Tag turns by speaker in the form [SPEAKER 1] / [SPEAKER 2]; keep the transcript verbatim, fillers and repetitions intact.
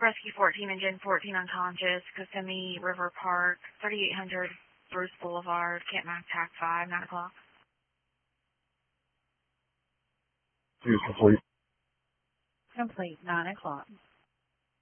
[SPEAKER 1] Rescue fourteen, engine fourteen unconscious, Kissimmee River Park, thirty-eight hundred Bruce Boulevard, Canton, Tac five, nine o'clock.
[SPEAKER 2] Use complete.
[SPEAKER 3] Complete, nine o'clock.